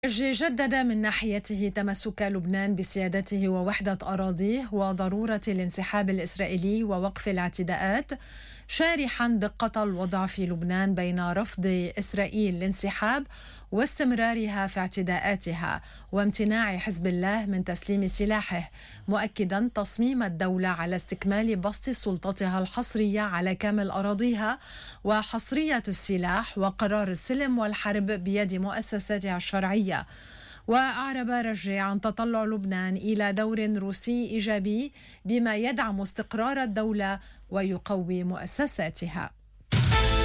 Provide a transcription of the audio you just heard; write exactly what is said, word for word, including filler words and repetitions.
جدد من ناحيته تمسك لبنان بسيادته ووحدة أراضيه وضرورة الانسحاب الإسرائيلي ووقف الاعتداءات، شارحا دقة الوضع في لبنان بين رفض إسرائيل الانسحاب واستمرارها في اعتداءاتها وامتناع حزب الله من تسليم سلاحه، مؤكدا تصميم الدولة على استكمال بسط سلطتها الحصرية على كامل أراضيها وحصرية السلاح وقرار السلم والحرب بيد مؤسساتها الشرعية. وأعرب رجي عن تطلع لبنان إلى دور روسي إيجابي بما يدعم استقرار الدولة ويقوي مؤسساتها.